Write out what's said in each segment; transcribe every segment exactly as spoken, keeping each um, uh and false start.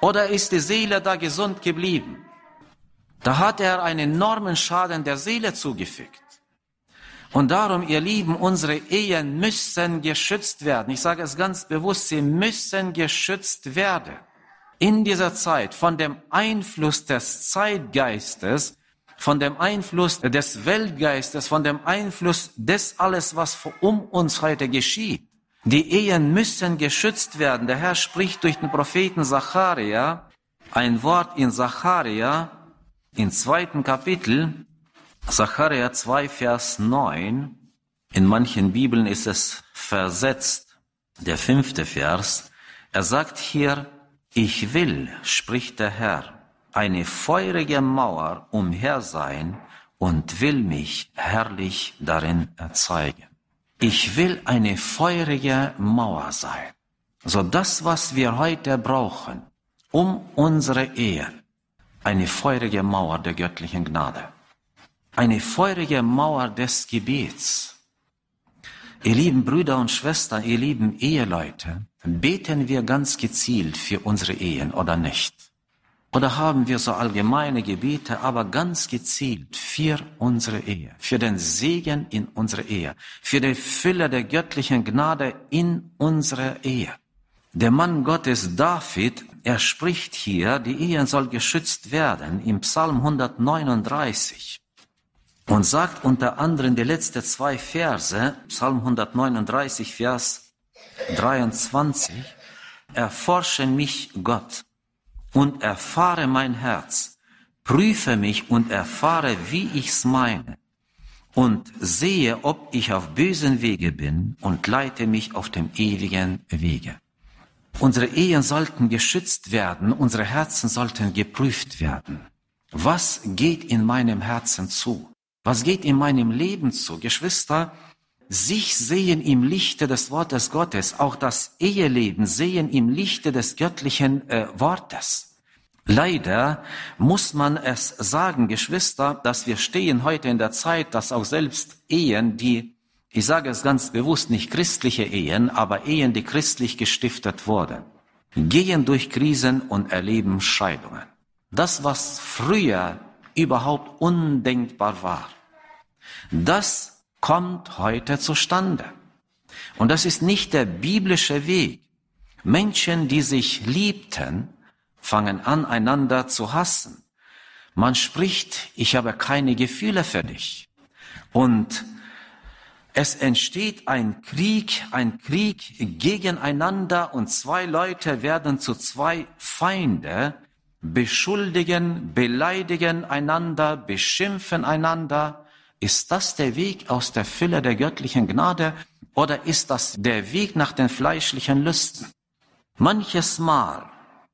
Oder ist die Seele da gesund geblieben? Da hat er einen enormen Schaden der Seele zugefügt. Und darum, ihr Lieben, unsere Ehen müssen geschützt werden. Ich sage es ganz bewusst, sie müssen geschützt werden. In dieser Zeit von dem Einfluss des Zeitgeistes, von dem Einfluss des Weltgeistes, von dem Einfluss des alles, was um uns heute geschieht. Die Ehen müssen geschützt werden. Der Herr spricht durch den Propheten Sacharja, ein Wort in Sacharja, im zweiten Kapitel, Sacharja zwei, Vers neun, in manchen Bibeln ist es versetzt, der fünfte Vers. Er sagt hier, ich will, spricht der Herr, eine feurige Mauer umher sein und will mich herrlich darin erzeigen. Ich will eine feurige Mauer sein. So das, was wir heute brauchen, um unsere Ehe, eine feurige Mauer der göttlichen Gnade. Eine feurige Mauer des Gebets. Ihr lieben Brüder und Schwestern, ihr lieben Eheleute, beten wir ganz gezielt für unsere Ehen oder nicht? Oder haben wir so allgemeine Gebete, aber ganz gezielt für unsere Ehe, für den Segen in unserer Ehe, für die Fülle der göttlichen Gnade in unserer Ehe? Der Mann Gottes David, er spricht hier, die Ehe soll geschützt werden, im Psalm hundertneununddreißig. Und sagt unter anderem die letzten zwei Verse, Psalm hundertneununddreißig, Vers dreiundzwanzig, erforsche mich, Gott, und erfahre mein Herz, prüfe mich und erfahre, wie ich's meine, und sehe, ob ich auf bösen Wege bin, und leite mich auf dem ewigen Wege. Unsere Ehen sollten geschützt werden, unsere Herzen sollten geprüft werden. Was geht in meinem Herzen zu? Was geht in meinem Leben zu? Geschwister, sich sehen im Lichte des Wortes Gottes, auch das Eheleben sehen im Lichte des göttlichen äh, Wortes. Leider muss man es sagen, Geschwister, dass wir stehen heute in der Zeit, dass auch selbst Ehen, die, ich sage es ganz bewusst, nicht christliche Ehen, aber Ehen, die christlich gestiftet wurden, gehen durch Krisen und erleben Scheidungen. Das, was früher überhaupt undenkbar war, das kommt heute zustande. Und das ist nicht der biblische Weg. Menschen, die sich liebten, fangen an, einander zu hassen. Man spricht, ich habe keine Gefühle für dich. Und es entsteht ein Krieg, ein Krieg gegeneinander und zwei Leute werden zu zwei Feinde, beschuldigen, beleidigen einander, beschimpfen einander. Ist das der Weg aus der Fülle der göttlichen Gnade oder ist das der Weg nach den fleischlichen Lüsten? Manches Mal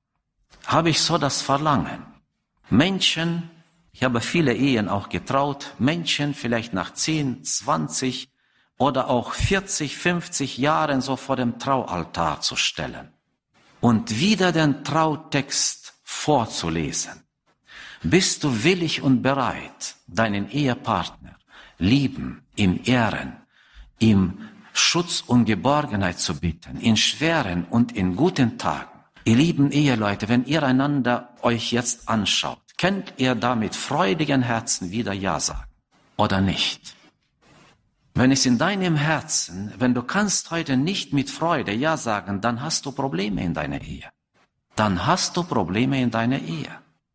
habe ich so das Verlangen, Menschen, ich habe viele Ehen auch getraut, Menschen vielleicht nach zehn, zwanzig oder auch vierzig, fünfzig Jahren so vor dem Traualtar zu stellen und wieder den Trautext vorzulesen. Bist du willig und bereit, deinen Ehepartner lieben, ihm ehren, ihm Schutz und Geborgenheit zu bitten, in schweren und in guten Tagen? Ihr lieben Eheleute, wenn ihr einander euch jetzt anschaut, könnt ihr da mit freudigen Herzen wieder Ja sagen oder nicht? Wenn es in deinem Herzen, wenn du kannst heute nicht mit Freude Ja sagen, dann hast du Probleme in deiner Ehe. Dann hast du Probleme in deiner Ehe.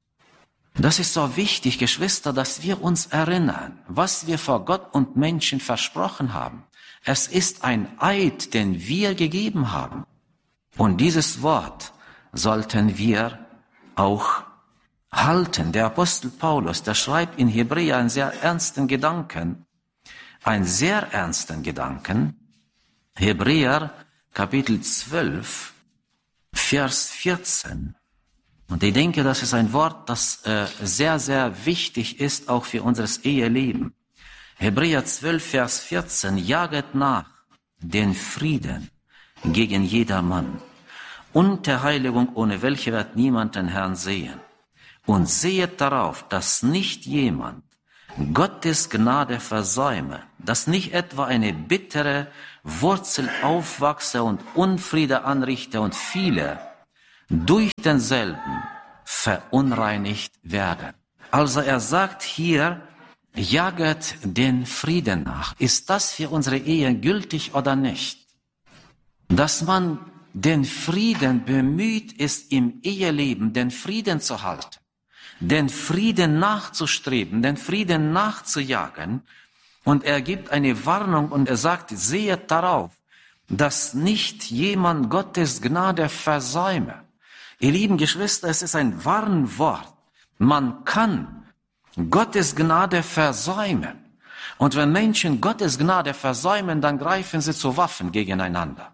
Das ist so wichtig, Geschwister, dass wir uns erinnern, was wir vor Gott und Menschen versprochen haben. Es ist ein Eid, den wir gegeben haben. Und dieses Wort sollten wir auch halten. Der Apostel Paulus, der schreibt in Hebräer einen sehr ernsten Gedanken, einen sehr ernsten Gedanken. Hebräer Kapitel zwölf, Vers vierzehn. Und ich denke, das ist ein Wort, das äh, sehr, sehr wichtig ist, auch für unser Eheleben. Hebräer zwölf, Vers vierzehn, jaget nach den Frieden gegen jedermann und der Heiligung, ohne welche wird niemand den Herrn sehen. Und sehet darauf, dass nicht jemand Gottes Gnade versäume, dass nicht etwa eine bittere Wurzel aufwachse und Unfriede anrichte und viele durch denselben verunreinigt werden. Also er sagt hier, jaget den Frieden nach. Ist das für unsere Ehe gültig oder nicht? Dass man den Frieden bemüht ist, im Eheleben den Frieden zu halten, den Frieden nachzustreben, den Frieden nachzujagen. Und er gibt eine Warnung und er sagt, sehet darauf, dass nicht jemand Gottes Gnade versäume. Ihr lieben Geschwister, es ist ein Warnwort. Man kann Gottes Gnade versäumen. Und wenn Menschen Gottes Gnade versäumen, dann greifen sie zu Waffen gegeneinander.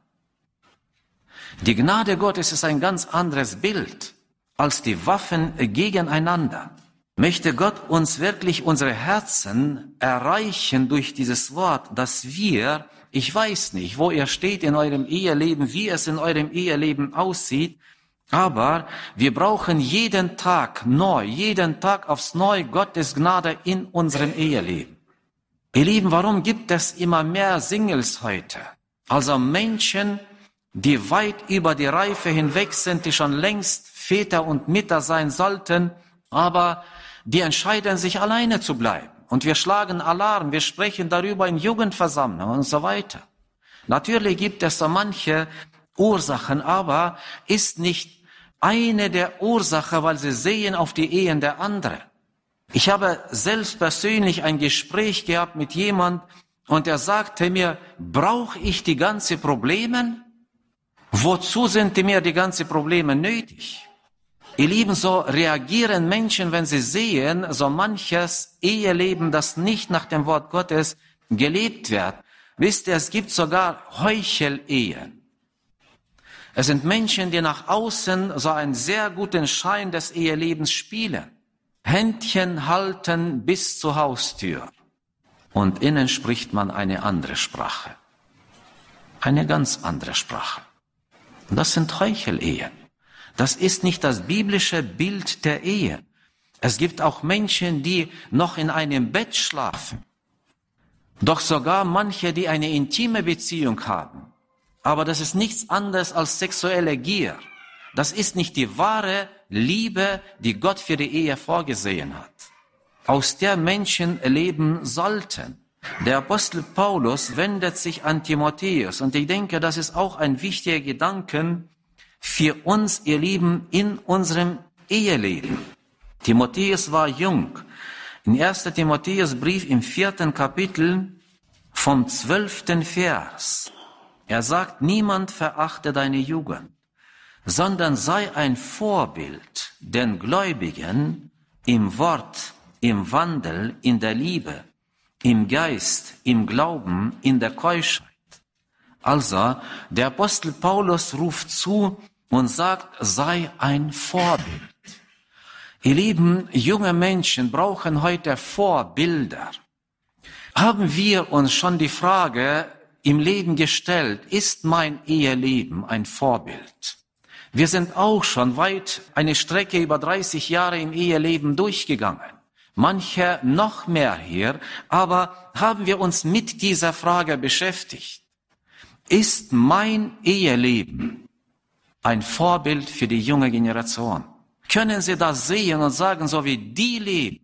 Die Gnade Gottes ist ein ganz anderes Bild als die Waffen gegeneinander. Möchte Gott uns wirklich unsere Herzen erreichen durch dieses Wort, dass wir, ich weiß nicht, wo ihr steht in eurem Eheleben, wie es in eurem Eheleben aussieht, aber wir brauchen jeden Tag neu, jeden Tag aufs Neue Gottes Gnade in unserem Eheleben. Ihr Lieben, warum gibt es immer mehr Singles heute? Also Menschen, die weit über die Reife hinweg sind, die schon längst Väter und Mütter sein sollten, aber die entscheiden sich alleine zu bleiben. Und wir schlagen Alarm, wir sprechen darüber in Jugendversammlungen und so weiter. Natürlich gibt es so manche Ursachen, aber ist nicht eine der Ursachen, weil sie sehen auf die Ehen der anderen. Ich habe selbst persönlich ein Gespräch gehabt mit jemand und er sagte mir, brauche ich die ganzen Probleme? Wozu sind mir die ganzen Probleme nötig? Ihr Lieben, so reagieren Menschen, wenn sie sehen, so manches Eheleben, das nicht nach dem Wort Gottes gelebt wird. Wisst ihr, es gibt sogar Heuchelehen. Es sind Menschen, die nach außen so einen sehr guten Schein des Ehelebens spielen. Händchen halten bis zur Haustür. Und innen spricht man eine andere Sprache. Eine ganz andere Sprache. Und das sind Heuchelehen. Das ist nicht das biblische Bild der Ehe. Es gibt auch Menschen, die noch in einem Bett schlafen. Doch sogar manche, die eine intime Beziehung haben. Aber das ist nichts anderes als sexuelle Gier. Das ist nicht die wahre Liebe, die Gott für die Ehe vorgesehen hat. Aus der Menschen leben sollten. Der Apostel Paulus wendet sich an Timotheus. Und ich denke, das ist auch ein wichtiger Gedanke für uns, ihr Lieben, in unserem Eheleben. Timotheus war jung. In erster Timotheusbrief im vierten Kapitel vom zwölften Vers. Er sagt, niemand verachte deine Jugend, sondern sei ein Vorbild den Gläubigen im Wort, im Wandel, in der Liebe, im Geist, im Glauben, in der Keuschheit. Also, der Apostel Paulus ruft zu und sagt, sei ein Vorbild. Ihr lieben, junge Menschen brauchen heute Vorbilder. Haben wir uns schon die Frage im Leben gestellt, ist mein Eheleben ein Vorbild? Wir sind auch schon weit eine Strecke über dreißig Jahre im Eheleben durchgegangen. Manche noch mehr hier, aber haben wir uns mit dieser Frage beschäftigt. Ist mein Eheleben ein Vorbild für die junge Generation? Können Sie das sehen und sagen, so wie die leben,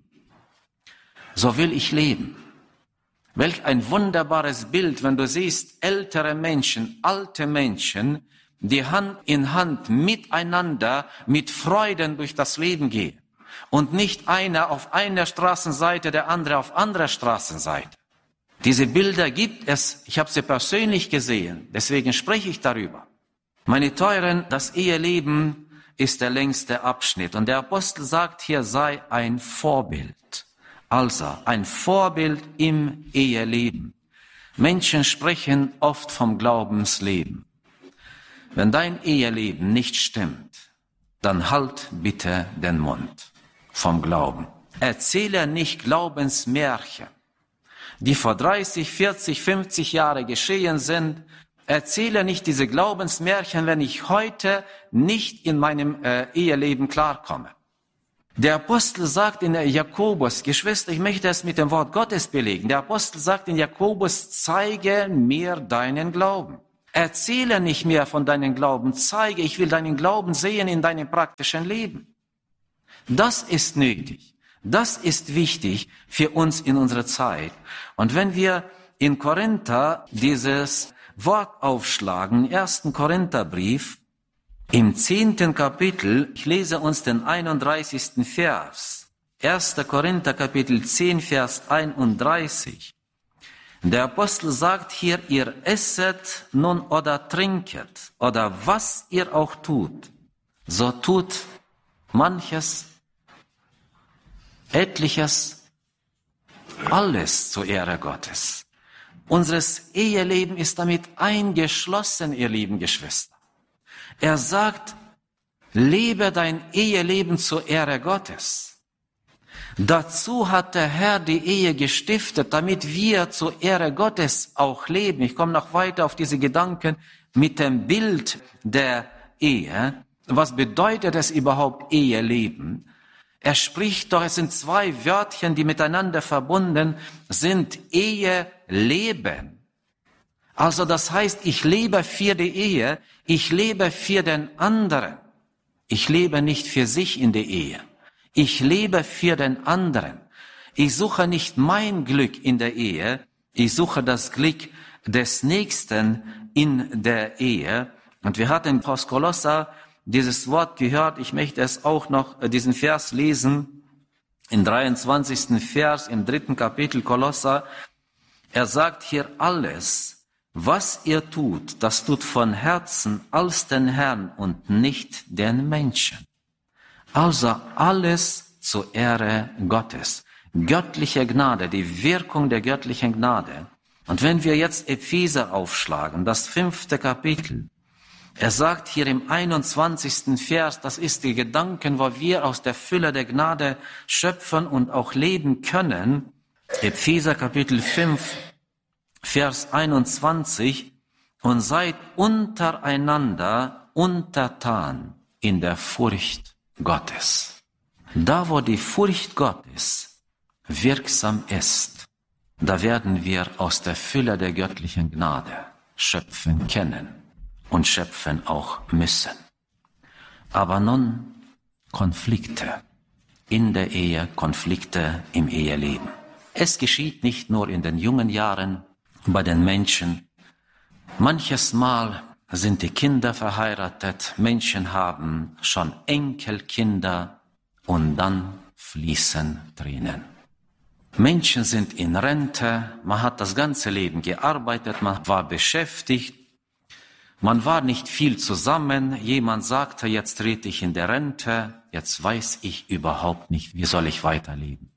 so will ich leben? Welch ein wunderbares Bild, wenn du siehst, ältere Menschen, alte Menschen, die Hand in Hand miteinander mit Freuden durch das Leben gehen. Und nicht einer auf einer Straßenseite, der andere auf anderer Straßenseite. Diese Bilder gibt es, ich habe sie persönlich gesehen, deswegen spreche ich darüber. Meine Teuren, das Eheleben ist der längste Abschnitt. Und der Apostel sagt hier, sei ein Vorbild. Also ein Vorbild im Eheleben. Menschen sprechen oft vom Glaubensleben. Wenn dein Eheleben nicht stimmt, dann halt bitte den Mund vom Glauben. Erzähle nicht Glaubensmärchen, die vor dreißig, vierzig, fünfzig Jahren geschehen sind. Erzähle nicht diese Glaubensmärchen, wenn ich heute nicht in meinem äh, Eheleben klarkomme. Der Apostel sagt in Jakobus, Geschwister, ich möchte es mit dem Wort Gottes belegen. Der Apostel sagt in Jakobus, zeige mir deinen Glauben. Erzähle nicht mehr von deinem Glauben, zeige, ich will deinen Glauben sehen in deinem praktischen Leben. Das ist nötig. Das ist wichtig für uns in unserer Zeit. Und wenn wir in Korinther dieses Wort aufschlagen, ersten Korintherbrief, im zehnten Kapitel, ich lese uns den einunddreißigsten Vers. erster Korinther Kapitel zehn, Vers einunddreißig. Der Apostel sagt hier, ihr esset nun oder trinket, oder was ihr auch tut, so tut manches, etliches, alles zur Ehre Gottes. Unseres Eheleben ist damit eingeschlossen, ihr lieben Geschwister. Er sagt, lebe dein Eheleben zur Ehre Gottes. Dazu hat der Herr die Ehe gestiftet, damit wir zur Ehre Gottes auch leben. Ich komme noch weiter auf diese Gedanken mit dem Bild der Ehe. Was bedeutet es überhaupt, Eheleben? Er spricht doch, es sind zwei Wörtchen, die miteinander verbunden sind, Eheleben. Also das heißt, ich lebe für die Ehe, ich lebe für den anderen. Ich lebe nicht für sich in der Ehe. Ich lebe für den anderen. Ich suche nicht mein Glück in der Ehe, ich suche das Glück des Nächsten in der Ehe. Und wir hatten aus Kolosser dieses Wort gehört, ich möchte es auch noch, diesen Vers lesen, im dreiundzwanzigsten Vers, im dritten Kapitel Kolosser. Er sagt hier alles, was ihr tut, das tut von Herzen als den Herrn und nicht den Menschen. Also alles zur Ehre Gottes. Göttliche Gnade, die Wirkung der göttlichen Gnade. Und wenn wir jetzt Epheser aufschlagen, das fünfte Kapitel, er sagt hier im einundzwanzigsten Vers, das ist die Gedanken, wo wir aus der Fülle der Gnade schöpfen und auch leben können. Epheser Kapitel fünf, Vers einundzwanzig, und seid untereinander untertan in der Furcht Gottes. Da, wo die Furcht Gottes wirksam ist, da werden wir aus der Fülle der göttlichen Gnade schöpfen können und schöpfen auch müssen. Aber nun Konflikte in der Ehe, Konflikte im Eheleben. Es geschieht nicht nur in den jungen Jahren bei den Menschen. Manches Mal sind die Kinder verheiratet, Menschen haben schon Enkelkinder und dann fließen Tränen. Menschen sind in Rente, man hat das ganze Leben gearbeitet, man war beschäftigt, man war nicht viel zusammen, jemand sagte, jetzt trete ich in der Rente, jetzt weiß ich überhaupt nicht, wie soll ich weiterleben.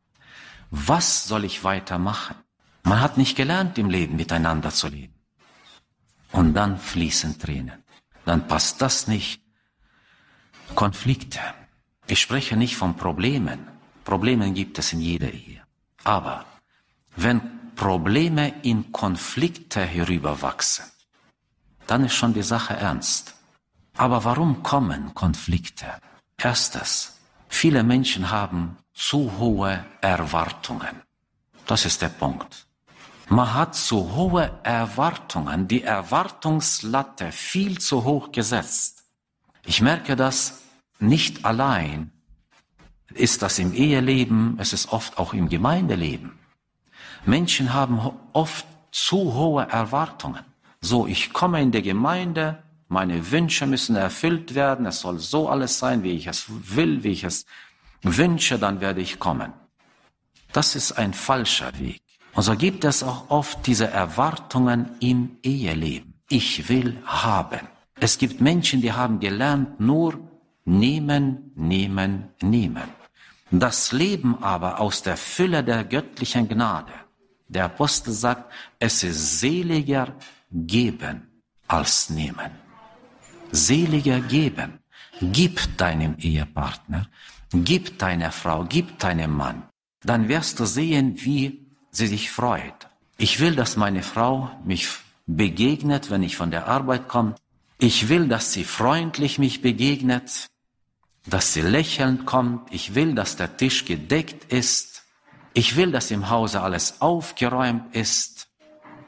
Was soll ich weitermachen? Man hat nicht gelernt, im Leben miteinander zu leben. Und dann fließen Tränen. Dann passt das nicht. Konflikte. Ich spreche nicht von Problemen. Probleme gibt es in jeder Ehe. Aber wenn Probleme in Konflikte herüberwachsen, dann ist schon die Sache ernst. Aber warum kommen Konflikte? Erstes, viele Menschen haben zu hohe Erwartungen. Das ist der Punkt. Man hat zu hohe Erwartungen, die Erwartungslatte viel zu hoch gesetzt. Ich merke das nicht allein. Ist das im Eheleben, es ist oft auch im Gemeindeleben. Menschen haben oft zu hohe Erwartungen. So, ich komme in die Gemeinde, meine Wünsche müssen erfüllt werden, es soll so alles sein, wie ich es will, wie ich es wünsche, dann werde ich kommen. Das ist ein falscher Weg. Und so gibt es auch oft diese Erwartungen im Eheleben. Ich will haben. Es gibt Menschen, die haben gelernt, nur nehmen, nehmen, nehmen. Das Leben aber aus der Fülle der göttlichen Gnade. Der Apostel sagt, es ist seliger geben als nehmen. Seliger geben. Gib deinem Ehepartner, gib deiner Frau, gib deinem Mann. Dann wirst du sehen, wie sie sich freut. Ich will, dass meine Frau mich begegnet, wenn ich von der Arbeit komme. Ich will, dass sie freundlich mich begegnet, dass sie lächelnd kommt. Ich will, dass der Tisch gedeckt ist. Ich will, dass im Hause alles aufgeräumt ist.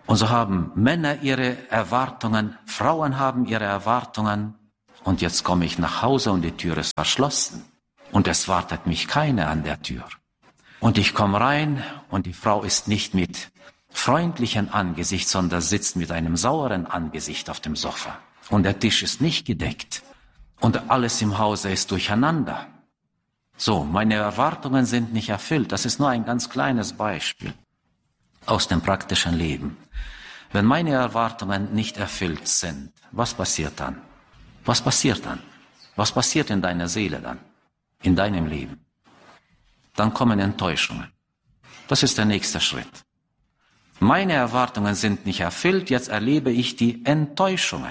Und so haben Männer ihre Erwartungen, Frauen haben ihre Erwartungen. Und jetzt komme ich nach Hause und die Tür ist verschlossen. Und es wartet mich keiner an der Tür. Und ich komme rein und die Frau ist nicht mit freundlichem Angesicht, sondern sitzt mit einem sauren Angesicht auf dem Sofa. Und der Tisch ist nicht gedeckt. Und alles im Hause ist durcheinander. So, meine Erwartungen sind nicht erfüllt. Das ist nur ein ganz kleines Beispiel aus dem praktischen Leben. Wenn meine Erwartungen nicht erfüllt sind, was passiert dann? Was passiert dann? Was passiert in deiner Seele dann? In deinem Leben? Dann kommen Enttäuschungen. Das ist der nächste Schritt. Meine Erwartungen sind nicht erfüllt, jetzt erlebe ich die Enttäuschungen.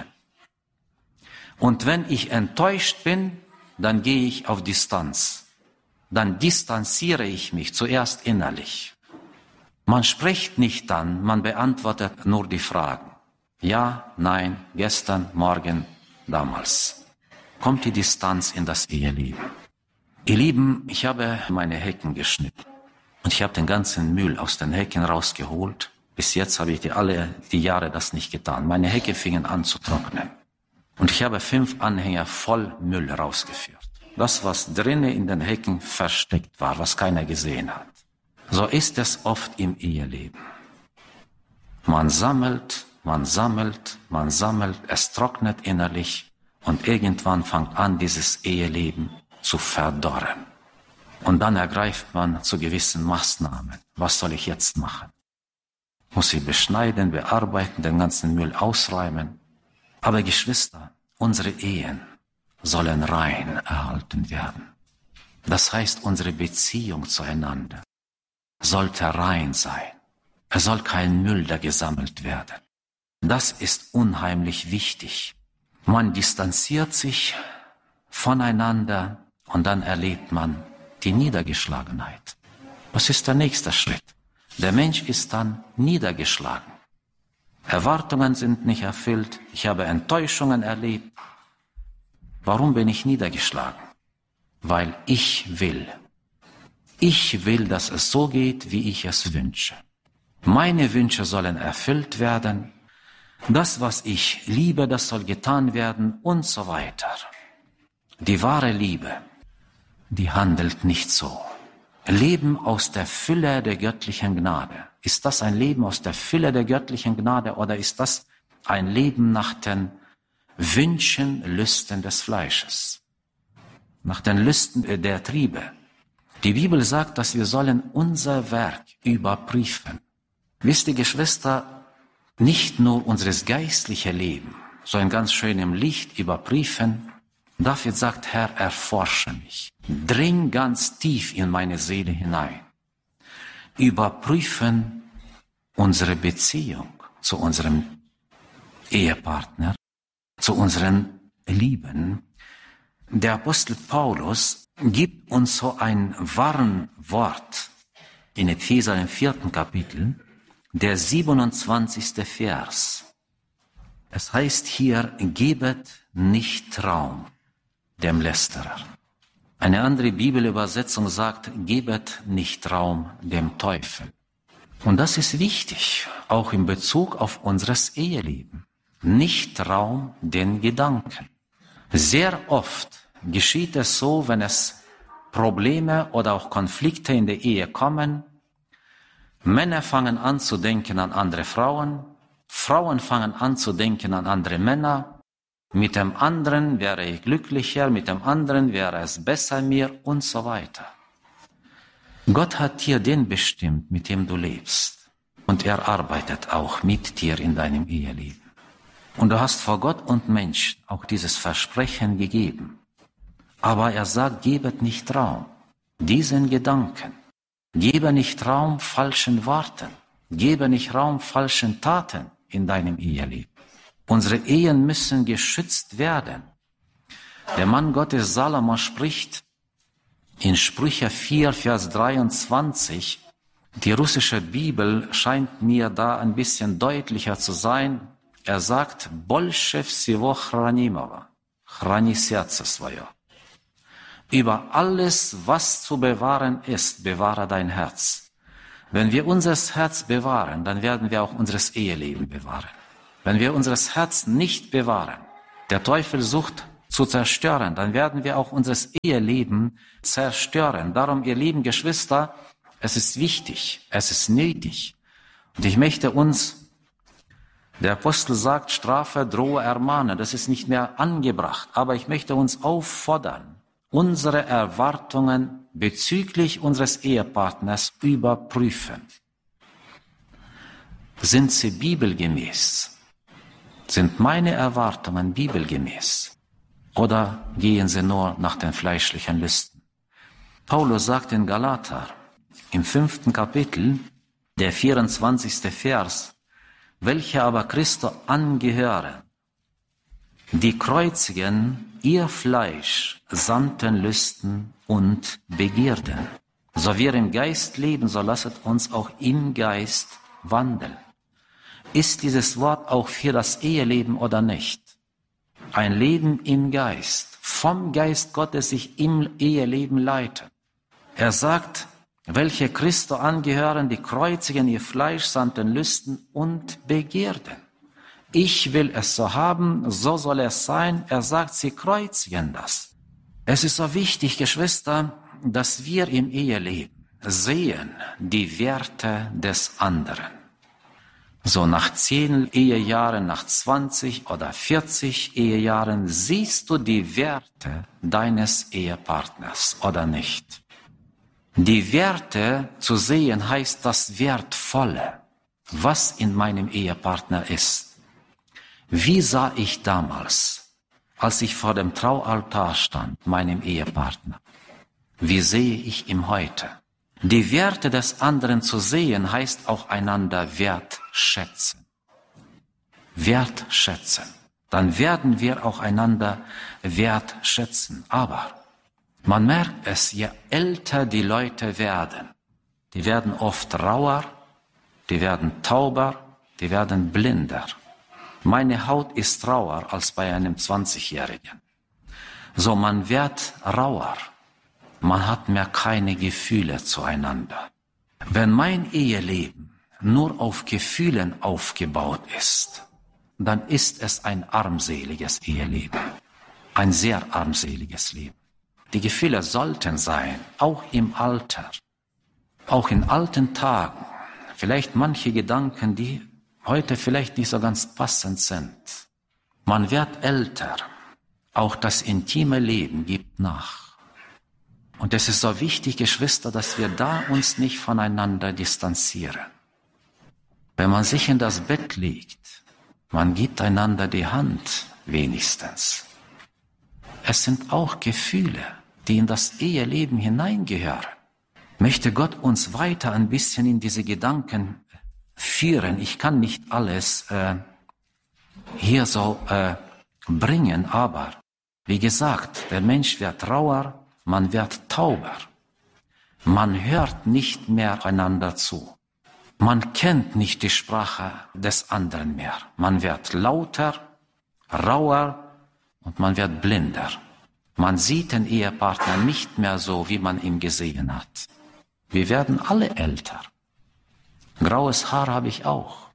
Und wenn ich enttäuscht bin, dann gehe ich auf Distanz. Dann distanziere ich mich zuerst innerlich. Man spricht nicht dann, man beantwortet nur die Fragen. Ja, nein, gestern, morgen, damals. Kommt die Distanz in das Eheleben. Ihr Lieben, ich habe meine Hecken geschnitten. Und ich habe den ganzen Müll aus den Hecken rausgeholt. Bis jetzt habe ich die alle die Jahre das nicht getan. Meine Hecke fingen an zu trocknen. Und ich habe fünf Anhänger voll Müll rausgeführt. Das, was drinnen in den Hecken versteckt war, was keiner gesehen hat. So ist es oft im Eheleben. Man sammelt, man sammelt, man sammelt, es trocknet innerlich und irgendwann fängt an, dieses Eheleben zu verdorren. Und dann ergreift man zu gewissen Maßnahmen. Was soll ich jetzt machen? Muss ich beschneiden, bearbeiten, den ganzen Müll ausräumen? Aber Geschwister, unsere Ehen sollen rein erhalten werden. Das heißt, unsere Beziehung zueinander sollte rein sein. Es soll kein Müll da gesammelt werden. Das ist unheimlich wichtig. Man distanziert sich voneinander und dann erlebt man die Niedergeschlagenheit. Was ist der nächste Schritt? Der Mensch ist dann niedergeschlagen. Erwartungen sind nicht erfüllt. Ich habe Enttäuschungen erlebt. Warum bin ich niedergeschlagen? Weil ich will. Ich will, dass es so geht, wie ich es wünsche. Meine Wünsche sollen erfüllt werden. Das, was ich liebe, das soll getan werden und so weiter. Die wahre Liebe, die handelt nicht so. Leben aus der Fülle der göttlichen Gnade. Ist das ein Leben aus der Fülle der göttlichen Gnade oder ist das ein Leben nach den Wünschen, Lüsten des Fleisches? Nach den Lüsten der Triebe. Die Bibel sagt, dass wir sollen unser Werk überprüfen. Wisst ihr, Geschwister, nicht nur unseres geistlichen Leben, so in ganz schönem Licht überprüfen. David sagt, Herr, erforsche mich. Dring ganz tief in meine Seele hinein. Überprüfen unsere Beziehung zu unserem Ehepartner, zu unseren Lieben. Der Apostel Paulus gibt uns so ein Warnwort in Epheser im vierten Kapitel, der siebenundzwanzigste Vers. Es heißt hier, gebet nicht Raum dem Lästerer. Eine andere Bibelübersetzung sagt, gebet nicht Raum dem Teufel. Und das ist wichtig, auch in Bezug auf unseres Eheleben. Nicht Raum den Gedanken. Sehr oft geschieht es so, wenn es Probleme oder auch Konflikte in der Ehe kommen. Männer fangen an zu denken an andere Frauen, Frauen fangen an zu denken an andere Männer. Mit dem anderen wäre ich glücklicher, mit dem anderen wäre es besser mir und so weiter. Gott hat dir den bestimmt, mit dem du lebst. Und er arbeitet auch mit dir in deinem Eheleben. Und du hast vor Gott und Mensch auch dieses Versprechen gegeben. Aber er sagt, gebet nicht Raum diesen Gedanken. Gebe nicht Raum falschen Worten. Gebe nicht Raum falschen Taten in deinem Eheleben. Unsere Ehen müssen geschützt werden. Der Mann Gottes Salomo spricht in Sprüche vier, Vers dreiundzwanzig. Die russische Bibel scheint mir da ein bisschen deutlicher zu sein. Er sagt, «Больше всего хранимого, храни сердце свое». Über alles, was zu bewahren ist, bewahre dein Herz. Wenn wir unser Herz bewahren, dann werden wir auch unser Eheleben bewahren. Wenn wir unser Herz nicht bewahren, der Teufel sucht zu zerstören, dann werden wir auch unser Eheleben zerstören. Darum, ihr lieben Geschwister, es ist wichtig, es ist nötig. Und ich möchte uns, der Apostel sagt, strafe, drohe, ermahne, das ist nicht mehr angebracht. Aber ich möchte uns auffordern, unsere Erwartungen bezüglich unseres Ehepartners überprüfen. Sind sie bibelgemäß? Sind meine Erwartungen bibelgemäß? Oder gehen sie nur nach den fleischlichen Lüsten? Paulus sagt in Galater, im fünften Kapitel, der vierundzwanzigste Vers, welche aber Christo angehören, die kreuzigen ihr Fleisch samt Lüsten und Begierden. So wir im Geist leben, so lasset uns auch im Geist wandeln. Ist dieses Wort auch für das Eheleben oder nicht? Ein Leben im Geist, vom Geist Gottes sich im Eheleben leiten. Er sagt, welche Christo angehören, die kreuzigen ihr Fleisch samt den Lüsten und Begierden. Ich will es so haben, so soll es sein. Er sagt, sie kreuzigen das. Es ist so wichtig, Geschwister, dass wir im Eheleben sehen die Werte des anderen. So nach zehn Ehejahren, nach zwanzig oder vierzig Ehejahren siehst du die Werte deines Ehepartners oder nicht. Die Werte zu sehen heißt das Wertvolle, was in meinem Ehepartner ist. Wie sah ich damals, als ich vor dem Traualtar stand, meinem Ehepartner? Wie sehe ich ihn heute? Die Werte des anderen zu sehen, heißt auch einander wertschätzen. Wertschätzen. Dann werden wir auch einander wertschätzen. Aber man merkt es, je älter die Leute werden, die werden oft rauer, die werden tauber, die werden blinder. Meine Haut ist rauer als bei einem zwanzigjährigen. So, man wird rauer. Man hat mehr keine Gefühle zueinander. Wenn mein Eheleben nur auf Gefühlen aufgebaut ist, dann ist es ein armseliges Eheleben. Ein sehr armseliges Leben. Die Gefühle sollten sein, auch im Alter, auch in alten Tagen. Vielleicht manche Gedanken, die heute vielleicht nicht so ganz passend sind. Man wird älter. Auch das intime Leben gibt nach. Und es ist so wichtig, Geschwister, dass wir da uns nicht voneinander distanzieren. Wenn man sich in das Bett legt, man gibt einander die Hand wenigstens. Es sind auch Gefühle, die in das Eheleben hineingehören. Möchte Gott uns weiter ein bisschen in diese Gedanken führen. Ich kann nicht alles äh, hier so äh, bringen, aber wie gesagt, der Mensch wird rauer, man wird tauber. Man hört nicht mehr einander zu. Man kennt nicht die Sprache des anderen mehr. Man wird lauter, rauer und man wird blinder. Man sieht den Ehepartner nicht mehr so, wie man ihn gesehen hat. Wir werden alle älter. Graues Haar habe ich auch.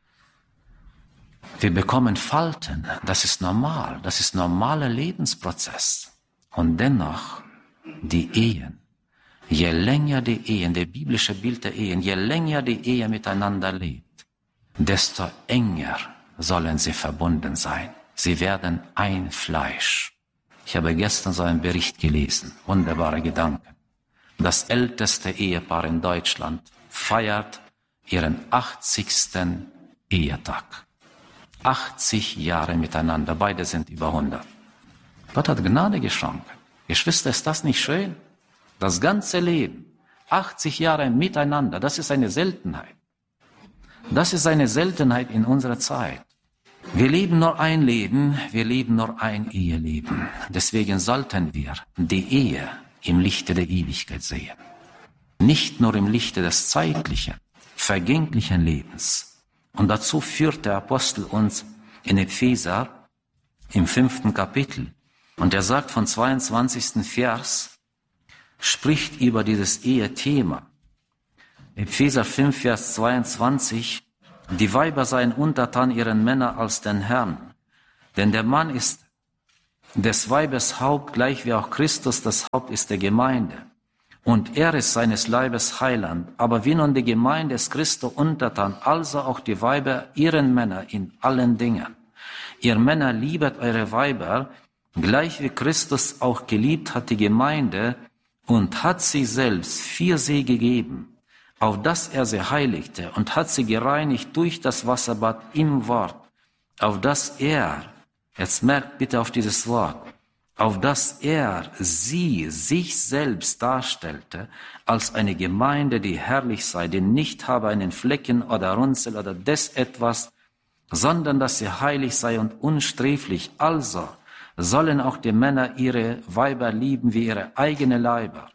Wir bekommen Falten. Das ist normal. Das ist normaler Lebensprozess. Und dennoch, die Ehen, je länger die Ehen, der biblische Bild der Ehen, je länger die Ehe miteinander lebt, desto enger sollen sie verbunden sein. Sie werden ein Fleisch. Ich habe gestern so einen Bericht gelesen, wunderbare Gedanken. Das älteste Ehepaar in Deutschland feiert ihren achtzigsten Ehetag. achtzig Jahre miteinander, beide sind über hundert. Gott hat Gnade geschenkt. Geschwister, ist das nicht schön? Das ganze Leben, achtzig Jahre miteinander, das ist eine Seltenheit. Das ist eine Seltenheit in unserer Zeit. Wir leben nur ein Leben, wir leben nur ein Eheleben. Deswegen sollten wir die Ehe im Lichte der Ewigkeit sehen. Nicht nur im Lichte des zeitlichen, vergänglichen Lebens. Und dazu führt der Apostel uns in Epheser im fünften Kapitel. Und er sagt von zweiundzwanzigsten Vers, spricht über dieses Ehethema. Epheser fünf, Vers zweiundzwanzig, die Weiber seien untertan ihren Männern als den Herrn. Denn der Mann ist des Weibes Haupt, gleich wie auch Christus das Haupt ist der Gemeinde. Und er ist seines Leibes Heiland. Aber wie nun die Gemeinde ist Christo untertan, also auch die Weiber ihren Männern in allen Dingen. Ihr Männer liebet eure Weiber, gleich wie Christus auch geliebt hat die Gemeinde und hat sie selbst für sie gegeben, auf dass er sie heiligte und hat sie gereinigt durch das Wasserbad im Wort, auf dass er, jetzt merkt bitte auf dieses Wort, auf dass er sie sich selbst darstellte als eine Gemeinde, die herrlich sei, die nicht habe einen Flecken oder Runzel oder des etwas, sondern dass sie heilig sei und unsträflich. Also sollen auch die Männer ihre Weiber lieben wie ihre eigene Leiber.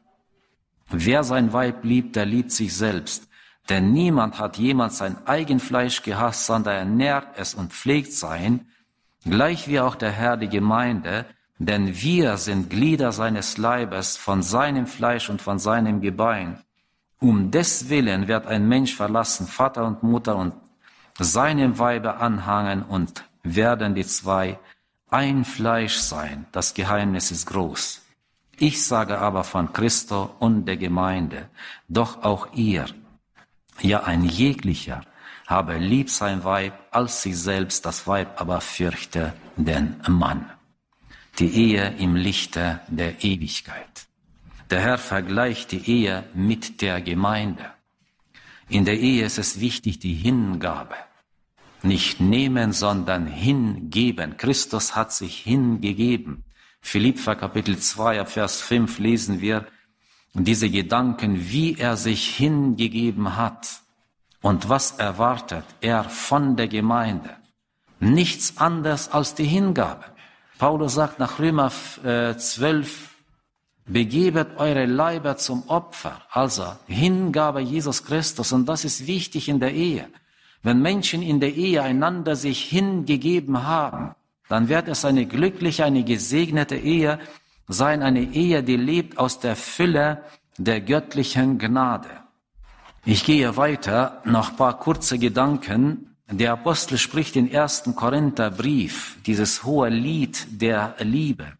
Wer sein Weib liebt, der liebt sich selbst. Denn niemand hat jemand sein Eigenfleisch gehasst, sondern er nährt es und pflegt sein, gleich wie auch der Herr die Gemeinde, denn wir sind Glieder seines Leibes, von seinem Fleisch und von seinem Gebein. Um des Willen wird ein Mensch verlassen, Vater und Mutter, und seinem Weibe anhangen, und werden die zwei ein Fleisch sein. Das Geheimnis ist groß. Ich sage aber von Christo und der Gemeinde, doch auch ihr, ja ein jeglicher, habe lieb sein Weib als sich selbst, das Weib aber fürchte den Mann. Die Ehe im Lichte der Ewigkeit. Der Herr vergleicht die Ehe mit der Gemeinde. In der Ehe ist es wichtig, die Hingabe. Nicht nehmen, sondern hingeben. Christus hat sich hingegeben. Philipper Kapitel zwei, Vers fünf lesen wir diese Gedanken, wie er sich hingegeben hat. Und was erwartet er von der Gemeinde? Nichts anderes als die Hingabe. Paulus sagt nach Römer zwölf, begebet eure Leiber zum Opfer, also Hingabe Jesus Christus. Und das ist wichtig in der Ehe. Wenn Menschen in der Ehe einander sich hingegeben haben, dann wird es eine glückliche, eine gesegnete Ehe sein, eine Ehe, die lebt aus der Fülle der göttlichen Gnade. Ich gehe weiter, noch ein paar kurze Gedanken. Der Apostel spricht im ersten Korintherbrief, dieses hohe Lied der Liebe.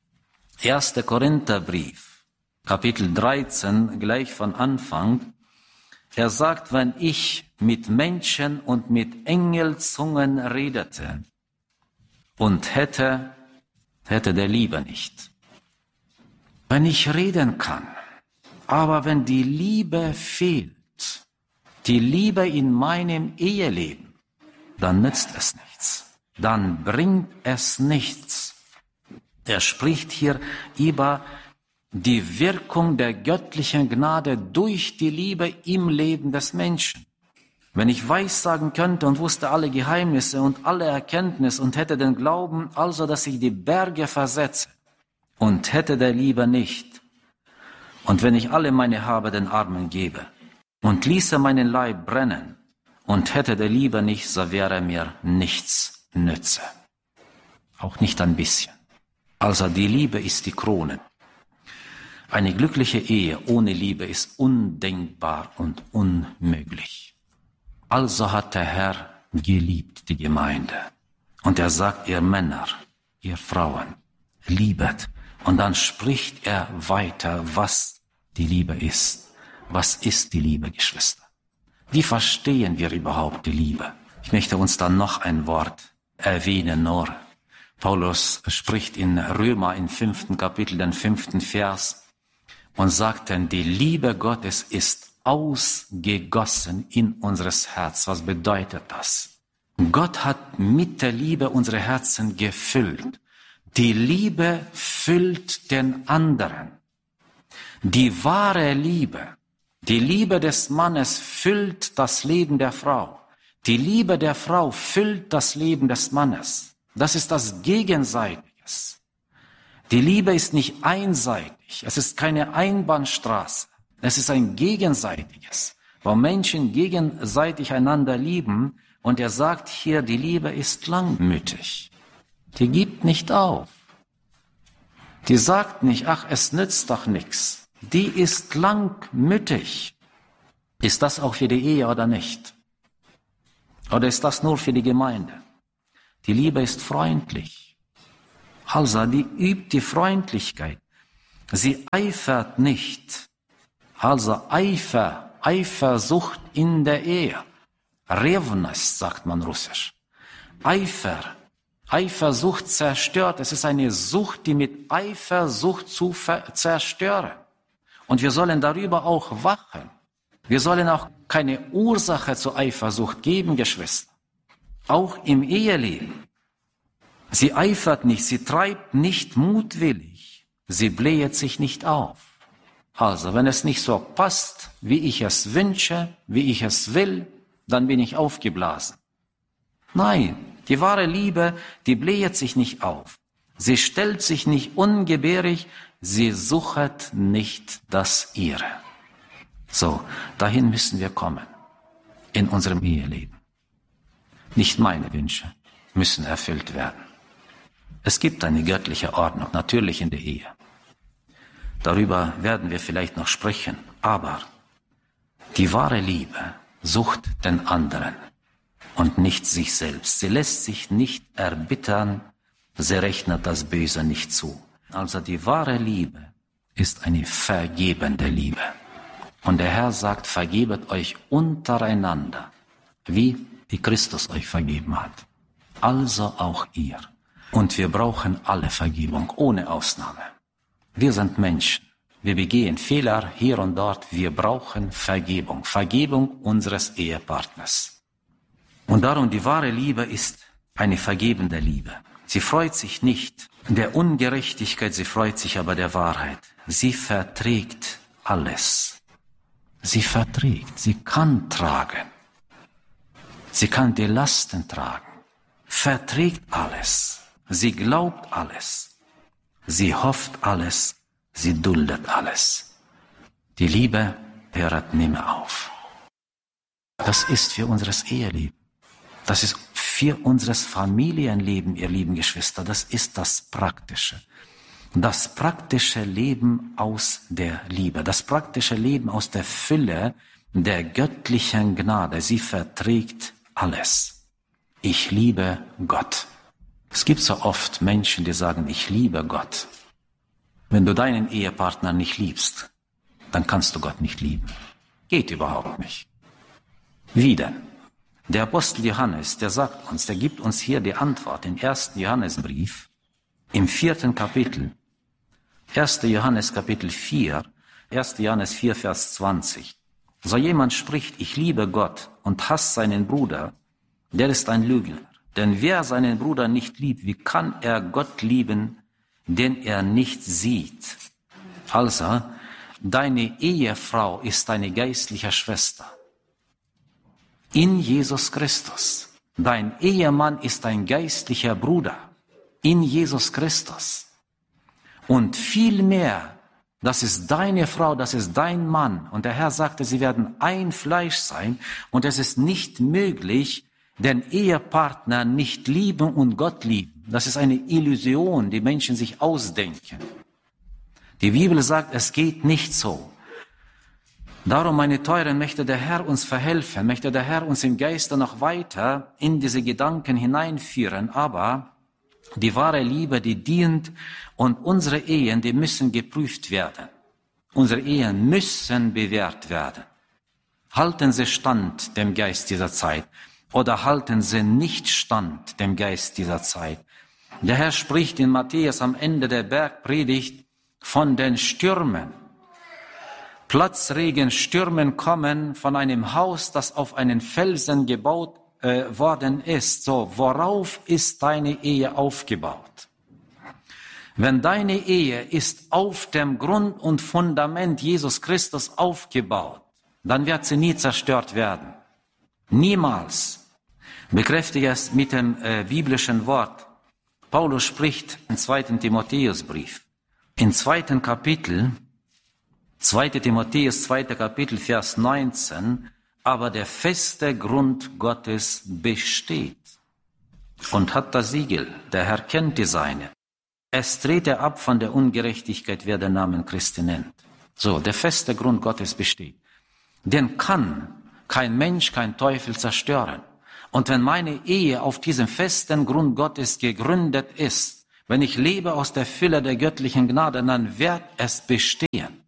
erster Korintherbrief, Kapitel dreizehn, gleich von Anfang. Er sagt, wenn ich mit Menschen und mit Engelzungen redete und hätte, hätte der Liebe nicht. Wenn ich reden kann, aber wenn die Liebe fehlt, die Liebe in meinem Eheleben, dann nützt es nichts. Dann bringt es nichts. Er spricht hier über die Wirkung der göttlichen Gnade durch die Liebe im Leben des Menschen. Wenn ich weissagen könnte und wusste alle Geheimnisse und alle Erkenntnis und hätte den Glauben, also dass ich die Berge versetze, und hätte der Liebe nicht, und wenn ich alle meine Habe den Armen gebe und ließe meinen Leib brennen, und hätte der Liebe nicht, so wäre mir nichts nütze. Auch nicht ein bisschen. Also die Liebe ist die Krone. Eine glückliche Ehe ohne Liebe ist undenkbar und unmöglich. Also hat der Herr geliebt die Gemeinde. Und er sagt, ihr Männer, ihr Frauen, liebet. Und dann spricht er weiter, was die Liebe ist. Was ist die Liebe, Geschwister? Wie verstehen wir überhaupt die Liebe? Ich möchte uns dann noch ein Wort erwähnen, nur. Paulus spricht in Römer im fünften Kapitel, den fünften Vers, und sagt dann, die Liebe Gottes ist ausgegossen in unseres Herz. Was bedeutet das? Gott hat mit der Liebe unsere Herzen gefüllt. Die Liebe füllt den anderen. Die wahre Liebe, die Liebe des Mannes füllt das Leben der Frau. Die Liebe der Frau füllt das Leben des Mannes. Das ist das Gegenseitiges. Die Liebe ist nicht einseitig. Es ist keine Einbahnstraße. Es ist ein Gegenseitiges, wo Menschen gegenseitig einander lieben. Und er sagt hier, die Liebe ist langmütig. Die gibt nicht auf. Die sagt nicht, ach, es nützt doch nichts. Die ist langmütig. Ist das auch für die Ehe oder nicht? Oder ist das nur für die Gemeinde? Die Liebe ist freundlich. Also, die übt die Freundlichkeit. Sie eifert nicht. Also Eifer, Eifersucht in der Ehe. Revность, sagt man russisch. Eifer, Eifersucht zerstört. Es ist eine Sucht, die mit Eifersucht zu zerstören. Und wir sollen darüber auch wachen. Wir sollen auch keine Ursache zur Eifersucht geben, Geschwister. Auch im Eheleben. Sie eifert nicht, sie treibt nicht mutwillig, sie bläht sich nicht auf. Also, wenn es nicht so passt, wie ich es wünsche, wie ich es will, dann bin ich aufgeblasen. Nein, die wahre Liebe, die bläht sich nicht auf. Sie stellt sich nicht ungebärdig, sie suchet nicht das Ihre. So, dahin müssen wir kommen, in unserem Eheleben. Nicht meine Wünsche müssen erfüllt werden. Es gibt eine göttliche Ordnung, natürlich in der Ehe. Darüber werden wir vielleicht noch sprechen, aber die wahre Liebe sucht den anderen und nicht sich selbst. Sie lässt sich nicht erbittern, sie rechnet das Böse nicht zu. Also die wahre Liebe ist eine vergebende Liebe. Und der Herr sagt, vergebet euch untereinander, wie wie Christus euch vergeben hat. Also auch ihr. Und wir brauchen alle Vergebung, ohne Ausnahme. Wir sind Menschen. Wir begehen Fehler hier und dort. Wir brauchen Vergebung. Vergebung unseres Ehepartners. Und darum, die wahre Liebe ist eine vergebende Liebe. Sie freut sich nicht der Ungerechtigkeit, sie freut sich aber der Wahrheit. Sie verträgt alles. Sie verträgt, sie kann tragen. Sie kann die Lasten tragen, verträgt alles, sie glaubt alles, sie hofft alles, sie duldet alles. Die Liebe hört nimmer auf. Das ist für unseres Eheleben, das ist für unseres Familienleben, ihr lieben Geschwister, das ist das Praktische. Das praktische Leben aus der Liebe, das praktische Leben aus der Fülle der göttlichen Gnade, sie verträgt alles. Ich liebe Gott. Es gibt so oft Menschen, die sagen, ich liebe Gott. Wenn du deinen Ehepartner nicht liebst, dann kannst du Gott nicht lieben. Geht überhaupt nicht. Wie denn? Der Apostel Johannes, der sagt uns, der gibt uns hier die Antwort im ersten Johannesbrief, im vierten Kapitel. erster Johannes Kapitel vier, erster Johannes vier, Vers zwanzig. So jemand spricht, ich liebe Gott und hasst seinen Bruder, der ist ein Lügner. Denn wer seinen Bruder nicht liebt, wie kann er Gott lieben, den er nicht sieht? Also, deine Ehefrau ist deine geistliche Schwester. In Jesus Christus. Dein Ehemann ist ein geistlicher Bruder. In Jesus Christus. Und viel mehr, das ist deine Frau, das ist dein Mann. Und der Herr sagte, sie werden ein Fleisch sein. Und es ist nicht möglich, den Ehepartner nicht lieben und Gott lieben. Das ist eine Illusion, die Menschen sich ausdenken. Die Bibel sagt, es geht nicht so. Darum, meine Teuren, möchte der Herr uns verhelfen, möchte der Herr uns im Geiste noch weiter in diese Gedanken hineinführen. Aber die wahre Liebe, die dient, und unsere Ehen, die müssen geprüft werden. Unsere Ehen müssen bewährt werden. Halten sie stand dem Geist dieser Zeit oder halten sie nicht stand dem Geist dieser Zeit? Der Herr spricht in Matthäus am Ende der Bergpredigt von den Stürmen. Platzregenstürmen kommen von einem Haus, das auf einen Felsen gebaut äh, worden ist. So, worauf ist deine Ehe aufgebaut? Wenn deine Ehe ist auf dem Grund und Fundament Jesus Christus aufgebaut, dann wird sie nie zerstört werden. Niemals. Bekräftige es mit dem äh, biblischen Wort. Paulus spricht im zweiten Timotheusbrief. Im zweiten Kapitel, zweiter Timotheus, zweiter Kapitel, Vers neunzehn, aber der feste Grund Gottes besteht und hat das Siegel. Der Herr kennt die Seine. Es trete ab von der Ungerechtigkeit, wer den Namen Christi nennt. So, der feste Grund Gottes besteht. Den kann kein Mensch, kein Teufel zerstören. Und wenn meine Ehe auf diesem festen Grund Gottes gegründet ist, wenn ich lebe aus der Fülle der göttlichen Gnade, dann wird es bestehen.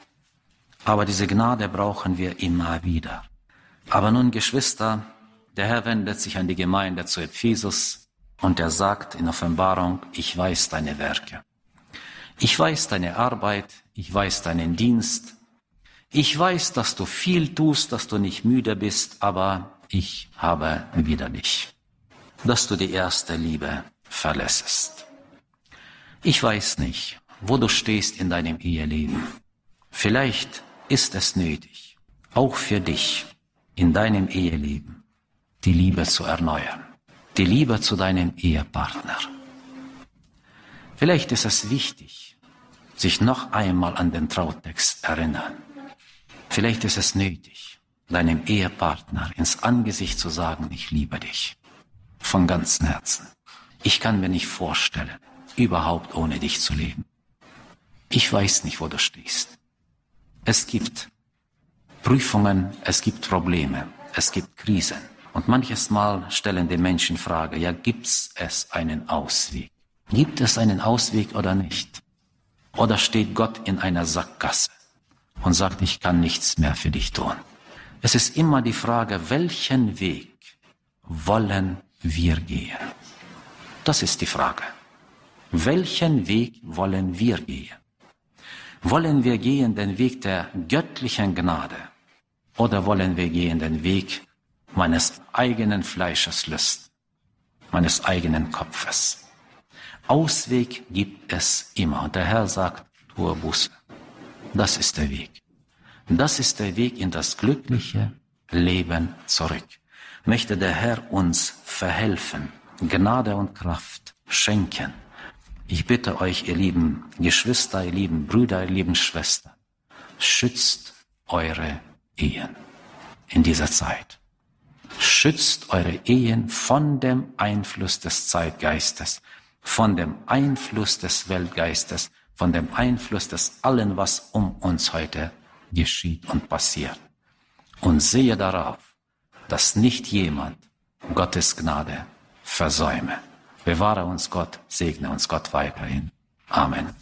Aber diese Gnade brauchen wir immer wieder. Aber nun, Geschwister, der Herr wendet sich an die Gemeinde zu Ephesus und er sagt in Offenbarung, ich weiß deine Werke. Ich weiß deine Arbeit, ich weiß deinen Dienst. Ich weiß, dass du viel tust, dass du nicht müde bist, aber ich habe wieder dich, dass du die erste Liebe verlässest. Ich weiß nicht, wo du stehst in deinem Eheleben. Vielleicht ist es nötig, auch für dich in deinem Eheleben die Liebe zu erneuern, die Liebe zu deinem Ehepartner. Vielleicht ist es wichtig, sich noch einmal an den Trautext erinnern. Vielleicht ist es nötig, deinem Ehepartner ins Angesicht zu sagen, ich liebe dich von ganzem Herzen. Ich kann mir nicht vorstellen, überhaupt ohne dich zu leben. Ich weiß nicht, wo du stehst. Es gibt Prüfungen, es gibt Probleme, es gibt Krisen. Und manches Mal stellen die Menschen die Frage, ja, gibt's es einen Ausweg? Gibt es einen Ausweg oder nicht? Oder steht Gott in einer Sackgasse und sagt, ich kann nichts mehr für dich tun? Es ist immer die Frage, welchen Weg wollen wir gehen? Das ist die Frage. Welchen Weg wollen wir gehen? Wollen wir gehen den Weg der göttlichen Gnade oder wollen wir gehen den Weg meines eigenen Fleisches Lust, meines eigenen Kopfes? Ausweg gibt es immer. Und der Herr sagt, tue Buße. Das ist der Weg. Das ist der Weg in das glückliche Leben zurück. Möchte der Herr uns verhelfen, Gnade und Kraft schenken. Ich bitte euch, ihr lieben Geschwister, ihr lieben Brüder, ihr lieben Schwestern, schützt eure Ehen in dieser Zeit. Schützt eure Ehen von dem Einfluss des Zeitgeistes, von dem Einfluss des Weltgeistes, von dem Einfluss des allen, was um uns heute geschieht und passiert. Und sehe darauf, dass nicht jemand Gottes Gnade versäume. Bewahre uns Gott, segne uns Gott weiterhin. Amen.